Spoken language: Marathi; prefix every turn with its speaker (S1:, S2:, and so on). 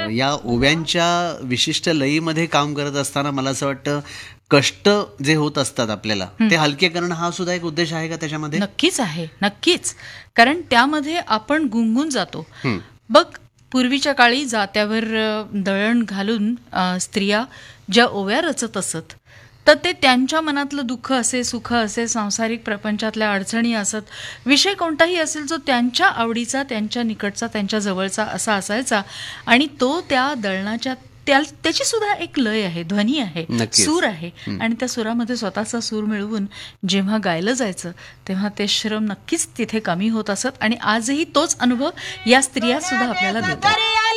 S1: या ओव्यांच्या विशिष्ट लयीमध्ये काम करत असताना मला असं वाटतं कष्ट जे होत असतात आपल्याला ते हलके करणं हा सुद्धा एक उद्देश आहे का त्याच्यामध्ये?
S2: नक्कीच आहे, नक्कीच. कारण त्यामध्ये आपण गुंगून जातो. बघ, पूर्वीच्या काळी जात्यावर दळण घालून स्त्रिया ज्या ओव्या रचत असत, तर ते त्यांच्या मनातलं दुःख असे, सुख असे, सांसारिक प्रपंचातल्या अडचणी असत, विषय कोणताही असेल जो त्यांच्या आवडीचा, त्यांच्या निकटचा, त्यांच्या जवळचा असा असायचा आणि तो त्या दळणाच्या त्याची सुद्धा एक लय आहे, ध्वनी आहे, सूर आहे आणि त्या सुरामध्ये स्वतःचा सूर मिळवून जेव्हा गायलं जायचं तेव्हा ते श्रम नक्कीच तिथे कमी होत असत आणि आजही तोच अनुभव या स्त्रिया सुद्धा आपल्याला देतात.